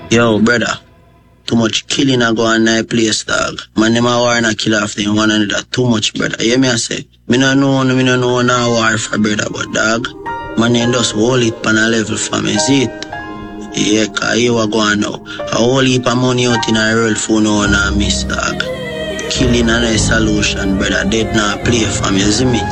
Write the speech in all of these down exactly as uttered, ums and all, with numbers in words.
Yo, brother. Too much killing a go on that place, dog. Man, them a war and a kill off them one another. Too much, brother. You hear me I say? Me no know, me no know no war for brother, but dog. Man, they just hold it on a level for me, see it? Yeah, cause you are going now. A whole heap of money out in a world for no one and miss, dog. Killing a nice solution, brother. Dead not play for me, see me?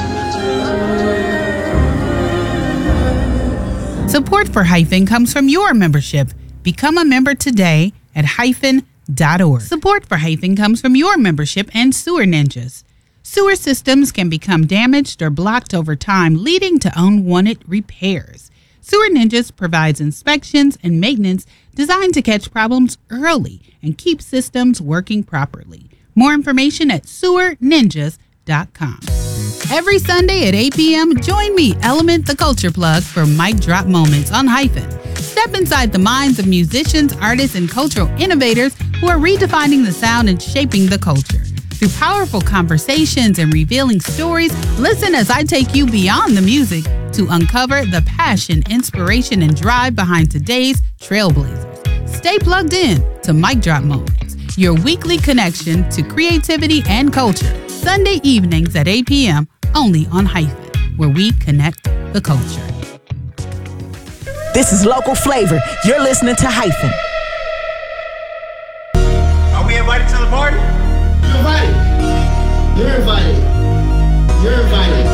Support for Hyphen comes from your membership. Become a member today at hyphen dot org. Support for Hyphen comes from your membership and Sewer Ninjas. Sewer systems can become damaged or blocked over time, leading to unwanted repairs. Sewer Ninjas provides inspections and maintenance designed to catch problems early and keep systems working properly. More information at sewer ninjas dot com. Every Sunday at eight p.m., join me, Element the Culture Plug, for Mic Drop Moments on Hyphen. Step inside the minds of musicians, artists, and cultural innovators who are redefining the sound and shaping the culture. Through powerful conversations and revealing stories, listen as I take you beyond the music to uncover the passion, inspiration, and drive behind today's trailblazers. Stay plugged in to Mic Drop Moments, your weekly connection to creativity and culture. Sunday evenings at eight p.m. only on Hyphen, where we connect the culture. This is Local Flavor. You're listening to Hyphen. Are we invited to the party? You're invited. You're invited. You're invited.